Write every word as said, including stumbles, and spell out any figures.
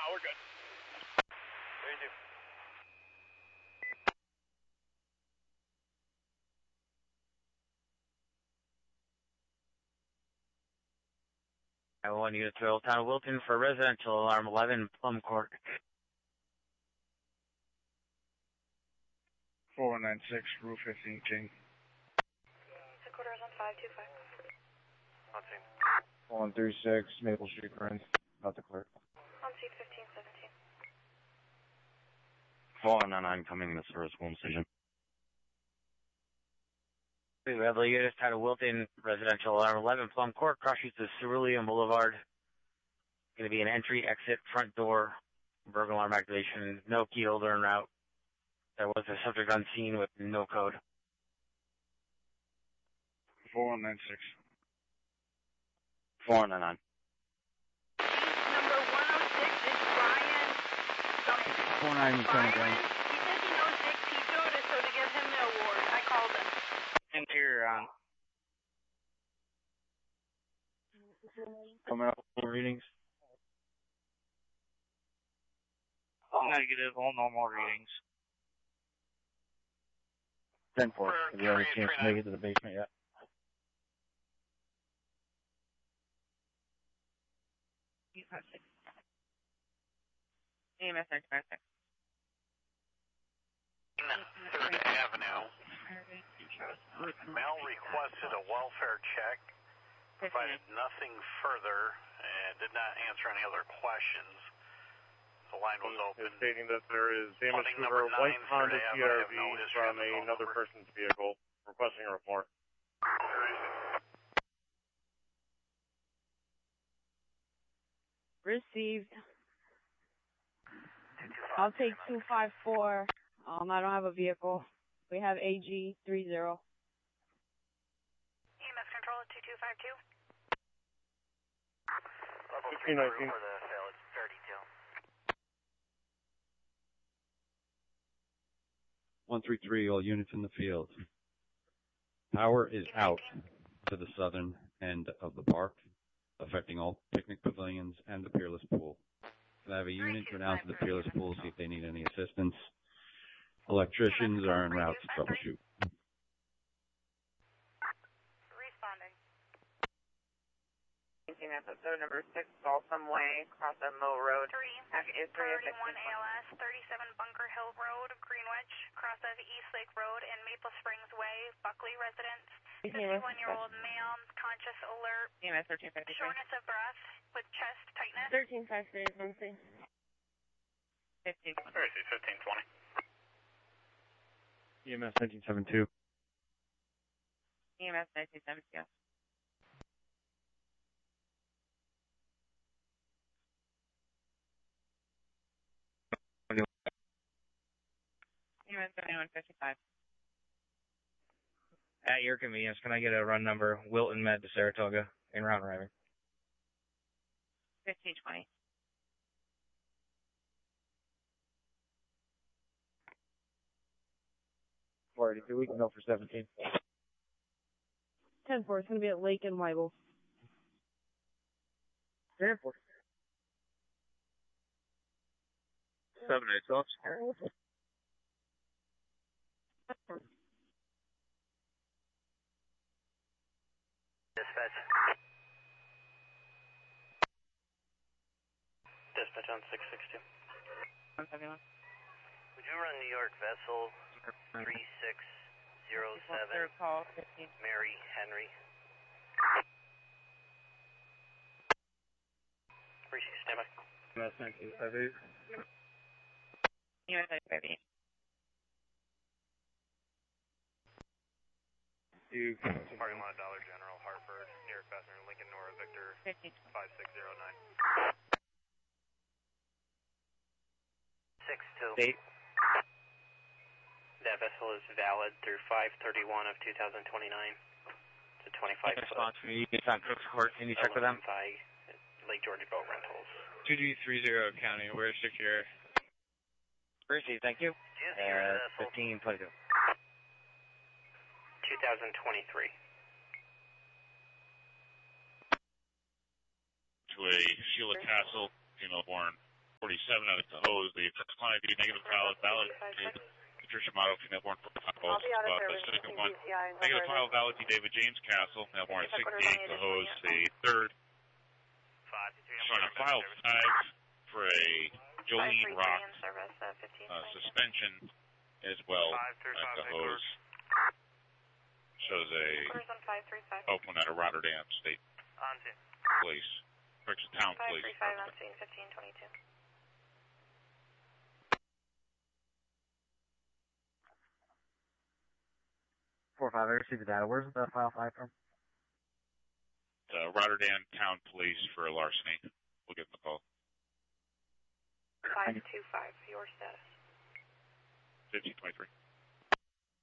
we're good. thirty-two. I one unit to Old Town Wilton for residential alarm eleven, Plum Court. four one nine six, Route fifteen, King. Headquarters on five two five. On scene. four one three six, Maple Street, Corinth. About to clear. On seat fifteen seventeen. four one nine nine coming to service home station. We have the unit out of Wilton, residential alarm eleven, Plum Court, cross streets of Cerulean Boulevard. Going to be an entry, exit, front door, burglar alarm activation, no key holder en route. There was a subject on scene with no code. four one nine six. four one nine nine. Number one oh six is Brian. four nine seven, Byron. He says he knows Dick Tito, so to give him the award. I called him. Interior on. Coming up with readings. Negative, all normal readings. ten four. Have you had a chance to make it to the basement yet? E M S nine five six. Third Avenue. Mel requested a welfare check, provided nothing further, and did not answer any other questions. The line was open. Stating that there is damage Funding to number her white nine, Honda Third C Ave. I R have V no history from of the phone another number. person's vehicle, requesting a report. Received. I'll take two five four. Um, I don't have a vehicle. We have A G three zero. E M S control at two two five two. Level fifteen nineteen. for the salad, thirty-two. one three three, all units in the field. Power is out to the southern end of the park, affecting all picnic pavilions and the Peerless Pool. Can I have a unit go down to the Peerless Pool, see if they need any assistance? Electricians are en route to troubleshoot. Responding. Maintaining episode number six, Balsam Way, cross of Mill Road. Three. Packet is three Priority one A L S, thirty-seven Bunker Hill Road, Greenwich, cross of East Lake Road and Maple Springs Way, Buckley residence. fifty-one-year-old male, conscious alert, E M S thirteen fifty-three. shortness of breath with chest tightness. thirteen five three, one thing. fifteen. Thirty, fifteen twenty. E M S nineteen seventy-two. E M S nineteen seventy-two. E M S seventy-one fifty-five. At your convenience, can I get a run number, Wilton Med to Saratoga, en route arriving? fifteen twenty. four eighty-two, we can go for seventeen. ten four, it's going to be at Lake and Weibel. ten four. Seven eight, officer. Dispatch. Dispatch on six six two. one seventy-one. Would you run New York vessel three six zero seven, Third call, fifteen. Mary Henry? Appreciate you, stand by. E M S nineteen seventy-eight. E M S nineteen fifty-eight. You Parking lot, Dollar General, Hartford, New York Vessener, Lincoln, Nora, Victor, fifteen. five six zero nine. six two. Date. That vessel is valid through five thirty-one of two thousand twenty-nine to twenty-five foot. Response for you. It's on Cook's Court. Can you check with them? By Lake Georgia Boat Rentals. two D three zero County, we're secure. Received, thank you. Uh, fifteen twenty-two. two thousand twenty-three. To a Sheila Castle, female born forty-seven out of the hose. The client be negative file valid. Patricia Motto, Melbourne for calls. The second one, negative file valid to David James Castle, Melbourne sixty-eight the hose. The third, showing a file five for a Jolene Rock uh, suspension as well at the hose. Shows a open at a Rotterdam State Police, correction, Town Police. Four five, I received the data. Where's the file five from? Uh, Rotterdam Town Police for a larceny. We'll give them a call. five two five, your status. fifteen twenty-three.